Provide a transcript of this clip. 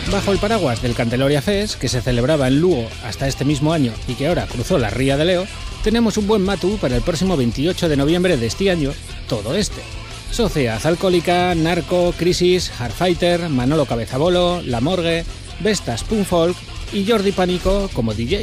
Bajo el paraguas del Canteloria Fest, que se celebraba en Lugo hasta este mismo año y que ahora cruzó la Ría de Leo, tenemos un buen matu para el próximo 28 de noviembre de este año, todo este. Sociedad Alcohólica, Narco, Crisis, Hardfighter, Manolo Cabezabolo, La Morgue, Vestas Punk Folk y Jordi Pánico como DJ.